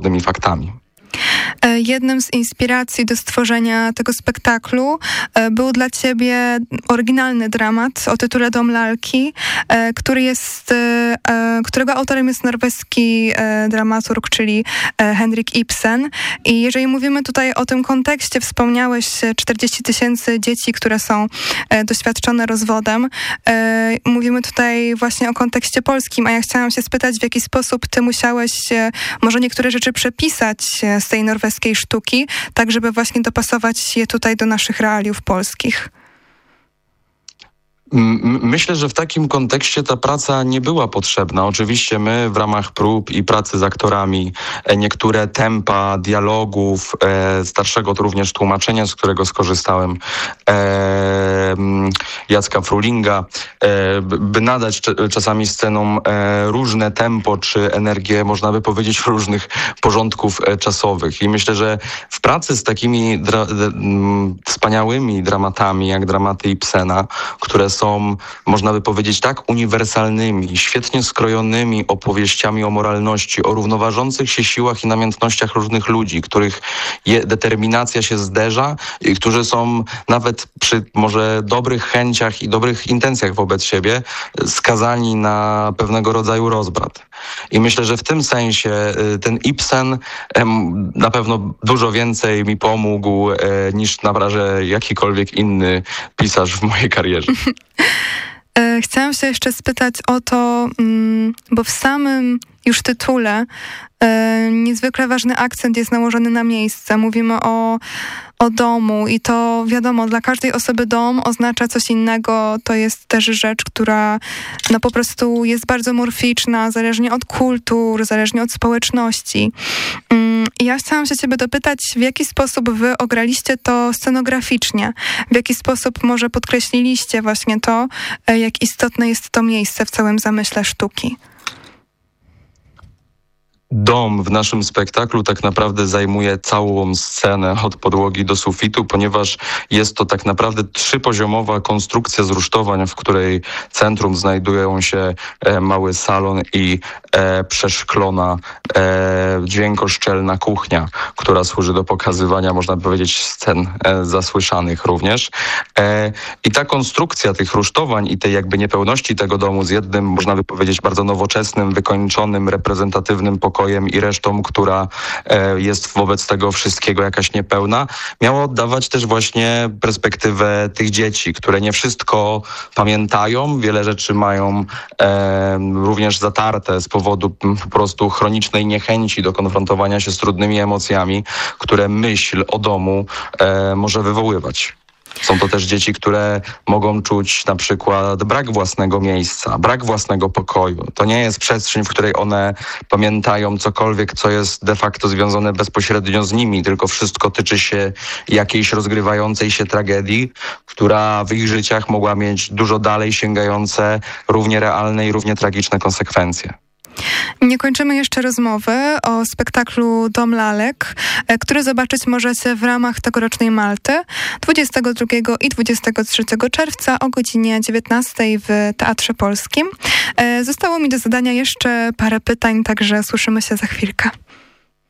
trudnymi faktami. Jednym z inspiracji do stworzenia tego spektaklu był dla ciebie oryginalny dramat o tytule Dom lalki, którego autorem jest norweski dramaturg, czyli Henrik Ibsen. I jeżeli mówimy tutaj o tym kontekście, wspomniałeś 40 000 dzieci, które są doświadczone rozwodem. Mówimy tutaj właśnie o kontekście polskim, a ja chciałam się spytać, w jaki sposób ty musiałeś może niektóre rzeczy przepisać z tej norweskiej sztuki, tak żeby właśnie dopasować je tutaj do naszych realiów polskich. Myślę, że w takim kontekście ta praca nie była potrzebna. Oczywiście my w ramach prób i pracy z aktorami niektóre tempa dialogów, starszego to również tłumaczenia, z którego skorzystałem, Jacka Frulinga, by nadać czasami scenom różne tempo czy energię, można by powiedzieć, różnych porządków czasowych. I myślę, że w pracy z takimi wspaniałymi dramatami, jak dramaty Ibsena, które są, można by powiedzieć, tak uniwersalnymi, świetnie skrojonymi opowieściami o moralności, o równoważących się siłach i namiętnościach różnych ludzi, których determinacja się zderza i którzy są nawet przy może dobrych chęciach i dobrych intencjach wobec siebie skazani na pewnego rodzaju rozbrat. I myślę, że w tym sensie ten Ibsen na pewno dużo więcej mi pomógł niż naprawdę jakikolwiek inny pisarz w mojej karierze. Chciałam się jeszcze spytać o to, bo w samym już tytule niezwykle ważny akcent jest nałożony na miejsce. Mówimy o domu i to wiadomo, dla każdej osoby dom oznacza coś innego. To jest też rzecz, która no po prostu jest bardzo morficzna, zależnie od kultur, zależnie od społeczności. I ja chciałam się ciebie dopytać, w jaki sposób wy ograliście to scenograficznie? W jaki sposób może podkreśliliście właśnie to, jak istotne jest to miejsce w całym zamyśle sztuki? Dom w naszym spektaklu tak naprawdę zajmuje całą scenę od podłogi do sufitu, ponieważ jest to tak naprawdę trzypoziomowa konstrukcja z rusztowań, w której centrum znajdują się mały salon i przeszklona dźwiękoszczelna kuchnia, która służy do pokazywania, można powiedzieć, scen zasłyszanych również. I ta konstrukcja tych rusztowań i tej jakby niepełności tego domu z jednym, można by powiedzieć, bardzo nowoczesnym, wykończonym, reprezentatywnym pokojem i resztą, która jest wobec tego wszystkiego jakaś niepełna, miało oddawać też właśnie perspektywę tych dzieci, które nie wszystko pamiętają, wiele rzeczy mają również zatarte z powodu po prostu chronicznej niechęci do konfrontowania się z trudnymi emocjami, które myśl o domu może wywoływać. Są to też dzieci, które mogą czuć na przykład brak własnego miejsca, brak własnego pokoju. To nie jest przestrzeń, w której one pamiętają cokolwiek, co jest de facto związane bezpośrednio z nimi, tylko wszystko tyczy się jakiejś rozgrywającej się tragedii, która w ich życiach mogła mieć dużo dalej sięgające, równie realne i równie tragiczne konsekwencje. Nie kończymy jeszcze rozmowy o spektaklu Dom lalek, który zobaczyć możecie w ramach tegorocznej Malty 22 i 23 czerwca o godzinie 19 w Teatrze Polskim. Zostało mi do zadania jeszcze parę pytań, także słyszymy się za chwilkę.